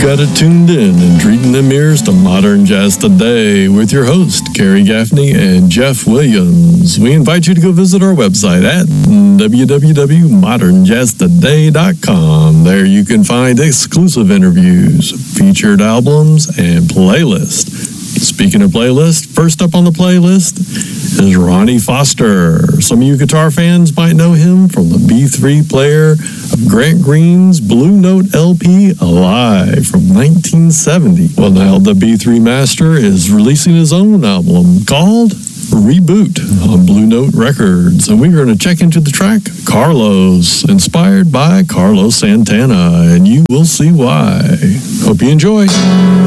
Got it tuned in and treating them ears to Modern Jazz Today with your host, Kerry Gaffney and Jeff Williams. We invite you to go visit our website at www.modernjazztoday.com. There you can find exclusive interviews, featured albums, and playlists. Speaking of playlist, first up on the playlist is Ronnie Foster. Some of you guitar fans might know him from the B3 player of Grant Green's Blue Note LP Alive from 1970. Well, now the B3 Master is releasing his own album called Reboot on Blue Note Records, and we're going to check into the track Carlos, inspired by Carlos Santana, and you will see why. Hope you enjoy.